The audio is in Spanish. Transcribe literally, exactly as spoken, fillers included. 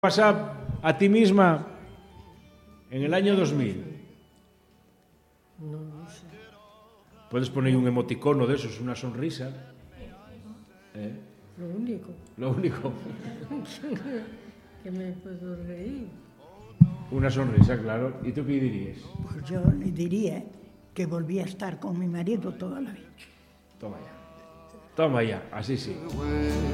WhatsApp a ti misma en el año dos mil? No lo sé. Puedes poner un emoticono de esos, una sonrisa. ¿Eh? Lo único Lo único. que me puedo reír. Una sonrisa, claro. ¿Y tú qué dirías? Pues yo le diría que volví a estar con mi marido toda la vida. Toma ya. Toma ya, así sí.